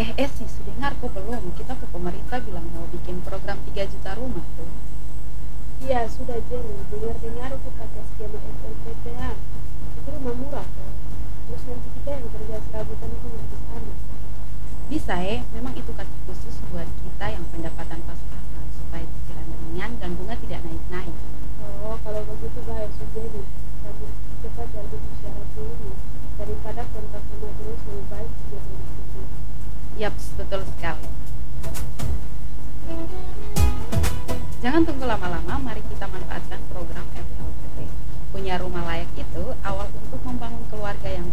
Sih, sudah dengar kok belum? Kita ke pemerintah bilang mau bikin program 3 juta rumah tuh. Iya, sudah Jenny. Dengar-dengar itu pakai skema FLPPA. Itu rumah murah kan. Terus nanti kita yang kerja serabutan itu habis anak. Bisa memang itu kaki khusus buat kita yang pendapatan pas-pasan supaya cicilan ringan dan bunga tidak naik-naik. Oh, kalau begitu baik so Jenny. Tapi kita jadi syarat dulu. Daripada kontrak rumah terus lebih baik jadi sedikit. Yaps, betul sekali. Jangan tunggu lama-lama, mari kita manfaatkan program FLPP. Punya rumah layak itu awal untuk membangun keluarga yang